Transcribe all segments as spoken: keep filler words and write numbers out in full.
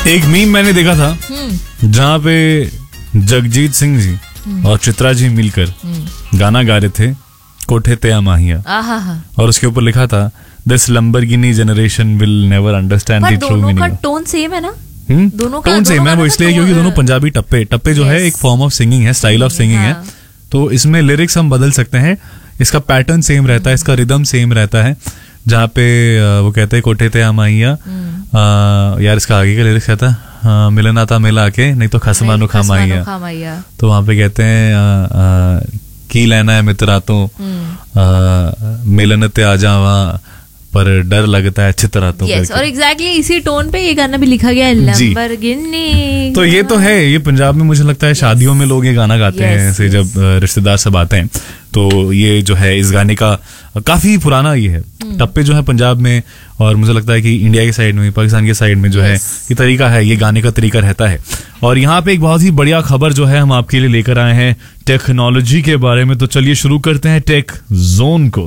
एक मीम मैंने देखा था जहाँ पे जगजीत सिंह जी और चित्रा जी मिलकर गाना गा रहे थे, कोठे ते माहिया, और उसके ऊपर लिखा था this Lamborghini generation will never understand the true meaning. दोनों का टोन सेम है ना? हम्म दोनों का टोन सेम है, वो इसलिए क्योंकि दोनों पंजाबी टप्पे टप्पे जो है एक फॉर्म ऑफ सिंगिंग है, स्टाइल ऑफ सिंगिंग है। तो इसमें लिरिक्स हम बदल सकते हैं, इसका पैटर्न सेम रहता है, इसका रिदम सेम रहता है। जहाँ पे वो कहते हैं कोठे ते माहिया, यार इसका आगे का लिरिक्स कहता है मिलना था मिला के नहीं तो खसमानु खामाइया। तो वहाँ पे कहते हैं की लेना है मित्रा तो मिलन ते आ जावा पर डर लगता है अच्छी तरह तो। yes, और एग्जैक्टली exactly इसी टोन पे ये गाना भी लिखा गया है, लंबरगिनी। तो ये तो है, ये पंजाब में मुझे लगता है शादियों में लोग ये गाना गाते yes, हैं ऐसे yes. जब रिश्तेदार सब आते हैं। तो ये जो है इस गाने का काफी पुराना ये है टप्पे जो है पंजाब में, और मुझे लगता है कि इंडिया की साइड में, पाकिस्तान की साइड में जो yes. है ये तरीका है, ये गाने का तरीका रहता है। और यहाँ पे एक बहुत ही बढ़िया खबर जो है हम आपके लिए लेकर आए हैं टेक्नोलॉजी के बारे में। तो चलिए शुरू करते हैं टेक जोन को।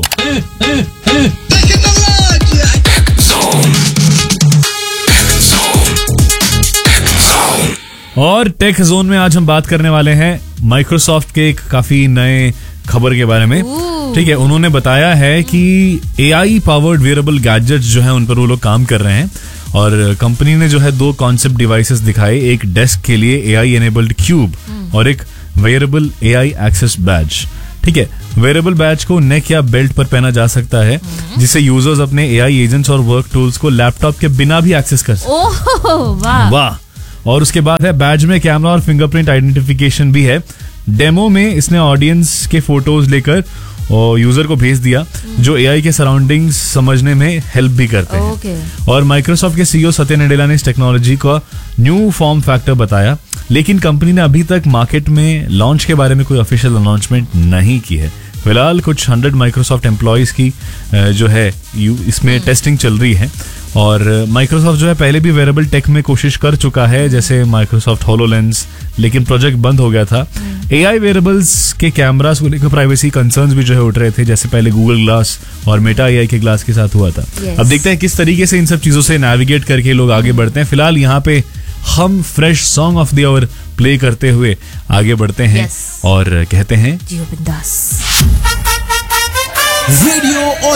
और टेक जोन में आज हम बात करने वाले हैं माइक्रोसॉफ्ट के एक काफी नए खबर के बारे में। ठीक है, उन्होंने बताया है कि एआई पावर्ड वेयरेबल गैजेट्स जो है उन पर वो लोग काम कर रहे हैं, और कंपनी ने जो है दो कॉन्सेप्ट डिवाइसेस दिखाए, एक डेस्क के लिए एआई एनेबल्ड क्यूब और एक वेयरेबल एआई एक्सेस बैज। ठीक है, वेयरेबल बैज को नेक या बेल्ट पर पहना जा सकता है, जिससे यूजर्स अपने एआई एजेंट्स और वर्क टूल्स को लैपटॉप के बिना भी एक्सेस कर सकते हैं। वाह वाह। और उसके बाद है बैज में कैमरा और फिंगरप्रिंट आइडेंटिफिकेशन भी है। डेमो में इसने ऑडियंस के फोटोज लेकर और यूजर को भेज दिया, जो एआई के सराउंडिंग्स समझने में हेल्प भी करते हैं। okay. और माइक्रोसॉफ्ट के सीईओ सत्य नडेला ने इस टेक्नोलॉजी का न्यू फॉर्म फैक्टर बताया, लेकिन कंपनी ने अभी तक मार्केट में लॉन्च के बारे में कोई ऑफिशियल अनाउंसमेंट नहीं की है। फिलहाल कुछ हंड्रेड माइक्रोसॉफ्ट एम्प्लॉयज की जो है इसमें टेस्टिंग चल रही है। और माइक्रोसॉफ्ट जो है पहले भी वेयरेबल टेक में कोशिश कर चुका है, जैसे माइक्रोसॉफ्ट होलोलेंस, लेकिन प्रोजेक्ट बंद हो गया था। एआई वेयरेबल्स के कैमरास को लेकर प्राइवेसी कंसर्न्स भी जो है उठ रहे थे, जैसे पहले गूगल ग्लास और मेटा एआई के ग्लास के साथ हुआ था। yes. अब देखते हैं किस तरीके से इन सब चीजों से नेविगेट करके लोग आगे बढ़ते हैं। फिलहाल यहाँ पे हम fresh song of the our play करते हुए आगे बढ़ते हैं yes. और कहते हैं जियो बिंदास। रेडियो